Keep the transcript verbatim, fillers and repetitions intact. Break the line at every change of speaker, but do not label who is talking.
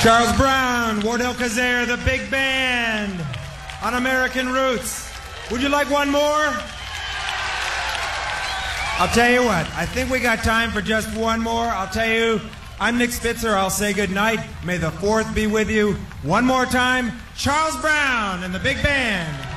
Charles Brown, Wardell Kazare, the big band on American Roots. Would you like one more? I'll tell you what, I think we got time for just one more. I'll tell you, I'm Nick Spitzer. I'll say good night. May the fourth be with you. One more time, Charles Brown and the big band.